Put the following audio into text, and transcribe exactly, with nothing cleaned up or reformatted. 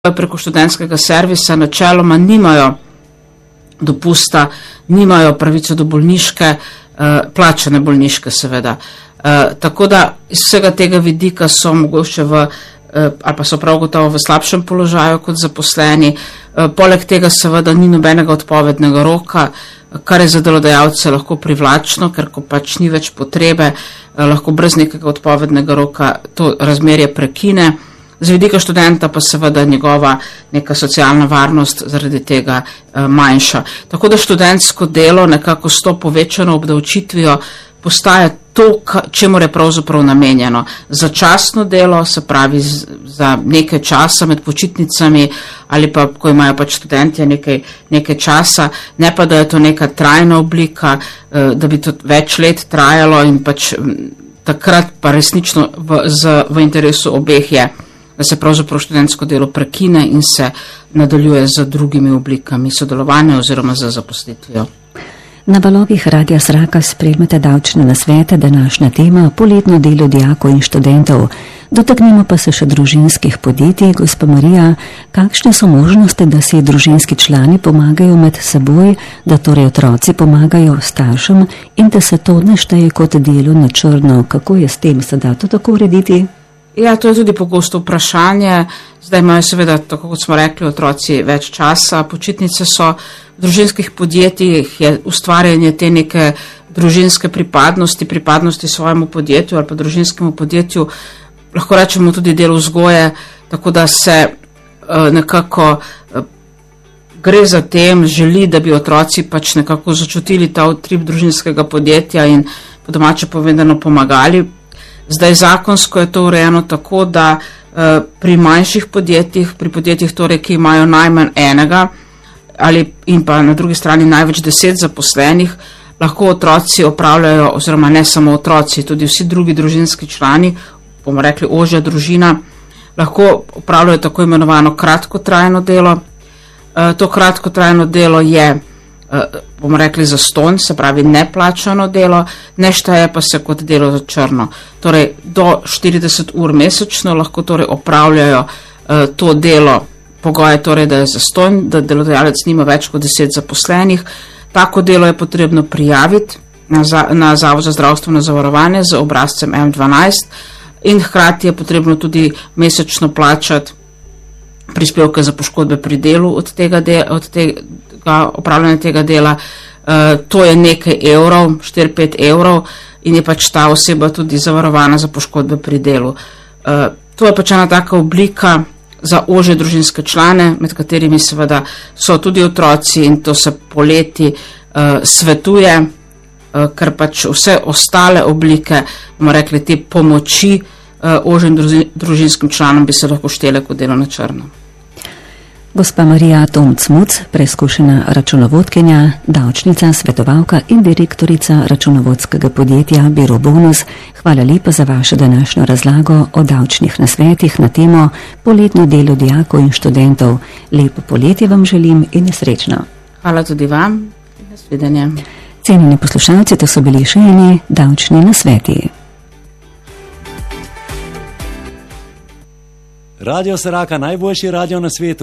preko študentskega servisa načeloma nimajo dopusta, nimajo pravico do bolniške, plačane bolniške seveda. Tako da iz vsega tega vidika so mogoče v, ali pa so prav gotovo v slabšem položaju kot zaposleni. Poleg tega seveda ni nobenega odpovednega roka, kar je za delodajalce lahko privlačno, ker ko pač ni več potrebe, lahko brez nekega odpovednega roka to razmerje prekine. Z vidika študenta pa seveda njegova neka socialna varnost zaradi tega eh, manjša. Tako da študentsko delo nekako s to povečano obdavčitvijo postaja to, čemu je pravzaprav namenjeno. Začasno delo, se pravi z, za nekaj časa med počitnicami ali pa, ko imajo pač študentje nekaj, nekaj časa, ne pa, da je to neka trajna oblika, eh, da bi to več let trajalo in pač m, takrat pa resnično v, z, v interesu obeh je, da se pravzaprav študentsko delo prekine in se nadaljuje z drugimi oblikami sodelovanja oziroma za zaposlitvijo. Na valovih Radia Zraka sprejmete davčne nasvete, današnja tema poletno delo dijakov in študentov. Dotaknimo pa se še družinskih podjetij. Gospa Marija, kakšne so možnosti, da si družinski člani pomagajo med seboj, da torej otroci pomagajo staršem in da se to ne šteje kot delo na črno? Kako je s tem, se da to tako urediti? Ja, to je tudi pogosto vprašanje. Zdaj imajo seveda, tako kot smo rekli, otroci več časa. Počitnice so v družinskih podjetjih, je ustvarjanje te neke družinske pripadnosti, pripadnosti svojemu podjetju ali pa družinskemu podjetju, lahko rečemo tudi del vzgoje, tako da se uh, nekako uh, gre za tem, želi, da bi otroci pač nekako začutili ta utrip družinskega podjetja in po domače povedano pomagali. Zdaj zakonsko je to urejeno tako, da uh, pri manjših podjetjih, pri podjetjih torej, ki imajo najmanj enega ali in pa na drugi strani največ deset zaposlenih, lahko otroci opravljajo, oziroma ne samo otroci, tudi vsi drugi družinski člani, bomo rekli ožja družina, lahko opravljajo tako imenovano kratkotrajno delo. Uh, to kratkotrajno delo je, bomo rekli, zastonj, se pravi neplačano delo, ne šteje pa se kot delo za črno. Torej, do štirideset ur mesečno lahko torej opravljajo uh, to delo, pogoje torej, da je zastonj, da delodajalec nima več kot deset zaposlenih. Tako delo je potrebno prijaviti na, za, na Zavod za zdravstveno zavarovanje z obrazcem M dvanajst in hkrati je potrebno tudi mesečno plačati prispevke za poškodbe pri delu od tega, de, od tega opravljanja tega dela. Uh, to je nekaj evrov, štiri pet evrov in je pač ta oseba tudi zavarovana za poškodbe pri delu. Uh, to je pač ena taka oblika za ožje družinske člane, med katerimi seveda so tudi otroci in to se poleti uh, svetuje, uh, ker pač vse ostale oblike, bomo rekli, te pomoči uh, ožjim družinskim članom bi se lahko štele kot delo na črno. Gospa Marija Tomc-Muc, preizkušena računovodkinja, davčnica, svetovalka in direktorica računovodskega podjetja Biro Bonus, hvala lepa za vašo današnjo razlago o davčnih nasvetih na temo poletno delo dijakov in študentov. Lepo poletje vam želim in srečno. Hvala tudi vam in nasvidenje. Cenjeni poslušalci, to so bili še eni davčni nasveti. Radio Zraka, najboljši radio na svetu.